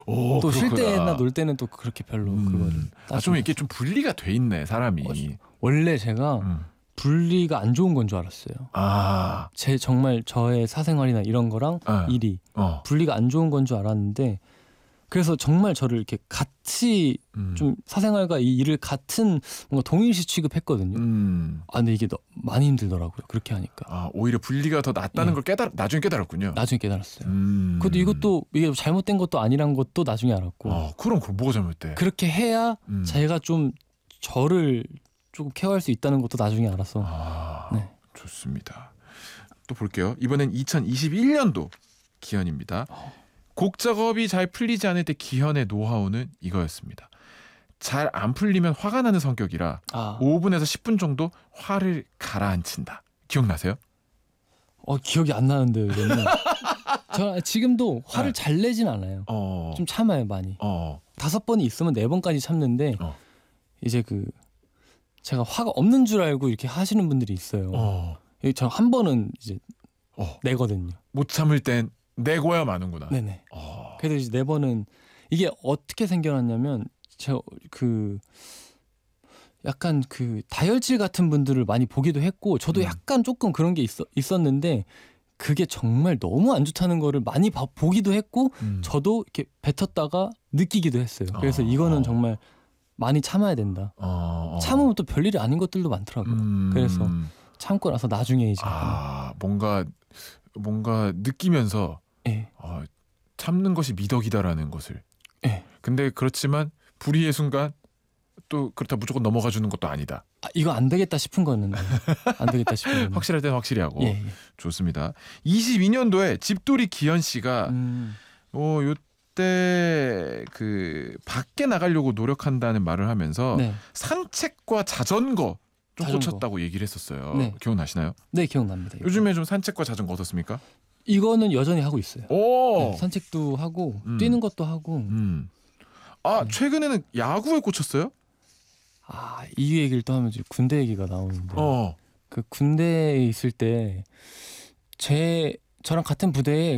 또 쉴 그렇구나. 때나 놀 때는 또 그렇게 별로 그거를 좀 이렇게 좀 분리가 돼 있네 사람이. 원래 제가 분리가 안 좋은 건 줄 알았어요. 정말 저의 사생활이나 이런 거랑 일이 분리가 안 좋은 건 줄 알았는데, 그래서 정말 저를 이렇게 같이 좀 사생활과 이 일을 같은 뭔가 동일시 취급했거든요. 근데 이게 많이 힘들더라고요. 그렇게 하니까. 오히려 분리가 더 낫다는 걸 나중에 깨달았군요. 나중에 깨달았어요. 그래도 이것도 이게 잘못된 것도 아니란 것도 나중에 알았고. 그럼 뭐가 잘못돼? 그렇게 해야 제가 좀 저를 조금 케어할 수 있다는 것도 나중에 알아서. 네. 좋습니다. 또 볼게요. 이번엔 2021년도 기현입니다. 곡 작업이 잘 풀리지 않을 때 기현의 노하우는 이거였습니다. 잘 안 풀리면 화가 나는 성격이라 5분에서 10분 정도 화를 가라앉힌다. 기억나세요? 기억이 안 나는데 이거는. 저 지금도 화를 잘 내진 않아요. 좀 참아요 많이. 5번이 있으면 4번까지 참는데 이제 제가 화가 없는 줄 알고 이렇게 하시는 분들이 있어요. 저 한 번은 이제 내거든요. 못 참을 땐 내고야 마는구나. 네네. 그래도 이제 4번은 이게 어떻게 생겨났냐면 제가 약간 다혈질 같은 분들을 많이 보기도 했고 저도 약간 조금 그런 게 있었는데 그게 정말 너무 안 좋다는 거를 많이 보기도 했고 저도 이렇게 뱉었다가 느끼기도 했어요. 그래서 이거는 정말 많이 참아야 된다. 참으면 또 별일이 아닌 것들도 많더라고요. 그래서 참고 나서 나중에 이제 뭔가 느끼면서 참는 것이 미덕이다라는 것을. 근데 그렇지만 불의의 순간 또 그렇다 무조건 넘어가 주는 것도 아니다. 이거 안 되겠다 싶은 거는 안 되겠다 싶은 거는. 확실할 때는 확실히 하고. 좋습니다. 22년도에 집돌이 기현 씨가 요때 밖에 나가려고 노력한다는 말을 하면서 산책과 자전거 좀 꽂혔다고 얘기를 했었어요. 기억나시나요? 네, 기억납니다. 요즘에 좀 산책과 자전거 어떻습니까? 이거는 여전히 하고 있어요. 산책도 하고 뛰는 것도 하고. 최근에는 야구에 꽂혔어요? 이 얘기를 또 하면 군대 얘기가 나오는데 그 군대에 있을 때 저랑 같은 부대에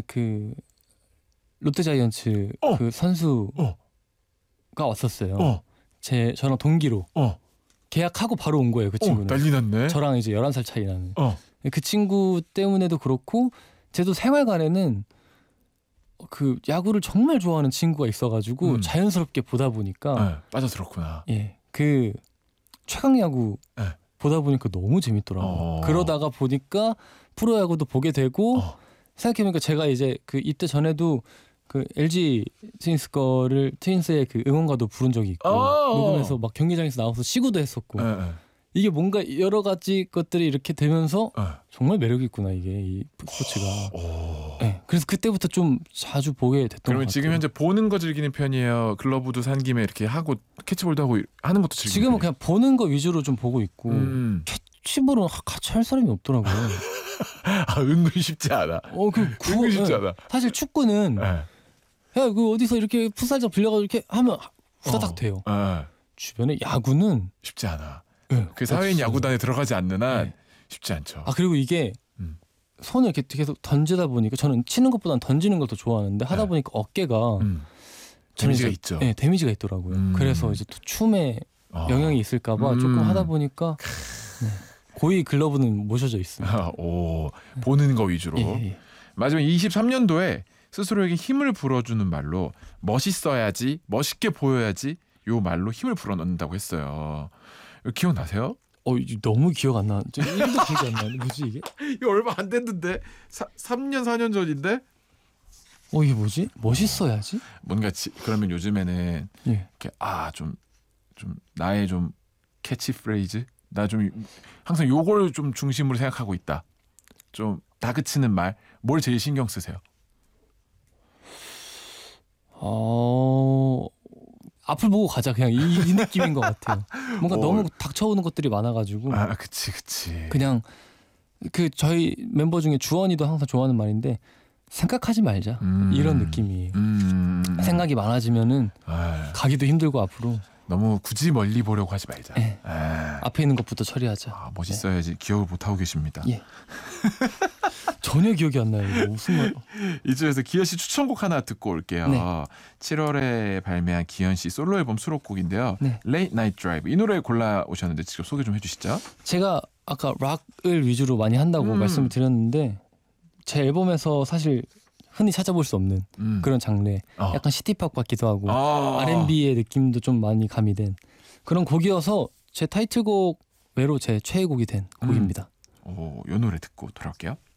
롯데자이언츠 선수가 왔었어요. 저랑 동기로 계약하고 바로 온 거예요. 그 친구는. 난리 났네. 저랑 이제 11살 차이 나는. 그 친구 때문에도 그렇고 제도 생활관에는 야구를 정말 좋아하는 친구가 있어가지고 자연스럽게 보다 보니까 빠져들었구나. 최강 야구 보다 보니까 너무 재밌더라고요. 그러다가 보니까 프로야구도 보게 되고 생각해보니까 제가 이제 입대 전에도 LG 트윈스의 응원가도 부른 적이 있고 녹음해서 막 경기장에서 나와서 시구도 했었고 이게 뭔가 여러 가지 것들이 이렇게 되면서 정말 매력이 있구나 이게 이 스포츠가. 그래서 그때부터 좀 자주 보게 됐던 것 같아요. 그러면 지금 현재 보는 거 즐기는 편이에요? 글러브도 산 김에 이렇게 하고 캐치볼도 하고 하는 것도 즐기는 지금은 그냥 보는 거 위주로 좀 보고 있고 캐치볼은 같이 할 사람이 없더라고요. 은근히 쉽지 않아. 은근히 쉽지 않아. 사실 축구는 어디서 이렇게 풋살장 빌려가지고 이렇게 하면 후다닥 돼요. 주변에 야구는 쉽지 않아. 사회인 야구단에 들어가지 않는 한 쉽지 않죠. 그리고 이게 손을 이렇게 계속 던지다 보니까 저는 치는 것보다는 던지는 걸 더 좋아하는데 하다 보니까 어깨가 데미지가 있죠. 데미지가 있더라고요. 그래서 이제 또 춤에 영향이 있을까봐 조금 하다 보니까 고이 글러브는 모셔져 있습니다. 보는 거 위주로. 마지막 23년도에 스스로에게 힘을 불어주는 말로 멋있어야지, 멋있게 보여야지 요 말로 힘을 불어넣는다고 했어요. 기억나세요? 너무 기억 안 나. 1도 기억이 안 나는데 뭐지 이게? 이거 얼마 안 됐는데 3년 4년 전인데? 이게 뭐지? 멋있어야지? 뭔가 그러면 요즘에는 이렇게 좀 나의 좀 캐치프레이즈? 나 좀 항상 요걸 좀 중심으로 생각하고 있다. 좀 다그치는 말. 뭘 제일 신경 쓰세요? 앞을 보고 가자 그냥 이 느낌인 것 같아요. 뭔가 너무 닥쳐오는 것들이 많아가지고. 그치. 그냥 저희 멤버 중에 주원이도 항상 좋아하는 말인데 생각하지 말자 이런 느낌이에요. 생각이 많아지면은 가기도 힘들고 앞으로. 너무 굳이 멀리 보려고 하지 말자. 앞에 있는 것부터 처리하자. 멋있어야지. 기억을 못 하고 계십니다. 전혀 기억이 안 나요. 이거 무슨 말? 이쯤에서 기현 씨 추천곡 하나 듣고 올게요. 네. 7월에 발매한 기현 씨 솔로 앨범 수록곡인데요. 네. Late Night Drive 이 노래 골라 오셨는데 직접 소개 좀 해주시죠. 제가 아까 락을 위주로 많이 한다고 말씀을 드렸는데 제 앨범에서 사실 흔히 찾아볼 수 없는 그런 장르, 약간 시티팝 같기도 하고 R&B의 느낌도 좀 많이 가미된 그런 곡이어서 제 타이틀곡 외로 제 최애곡이 된 곡입니다. 이 노래 듣고 돌아올게요.